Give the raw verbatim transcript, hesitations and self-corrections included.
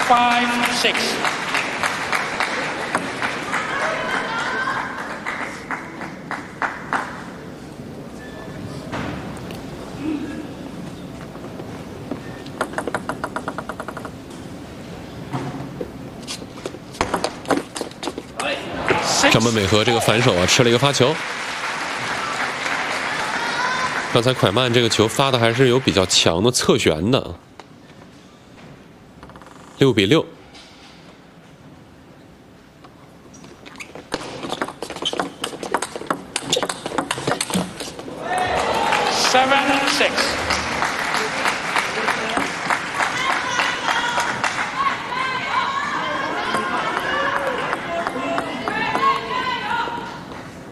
five six。 上本美和这个反手啊，吃了一个发球。刚才蒯曼这个球发的还是有比较强的侧旋的。六比六。 Seven six。